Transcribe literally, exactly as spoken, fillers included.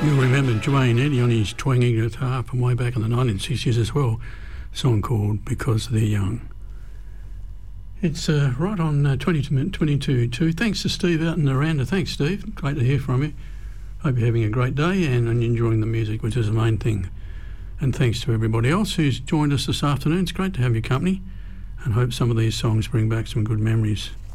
You'll remember Dwayne Eddy on his twanging guitar from way back in the nineteen sixties as well, a song called Because They're Young. It's uh, right on uh, twenty-two two. Thanks to Steve out in Naranda. Thanks, Steve. Great to hear from you. Hope you're having a great day and, and enjoying the music, which is the main thing. And thanks to everybody else who's joined us this afternoon. It's great to have your company, and hope some of these songs bring back some good memories.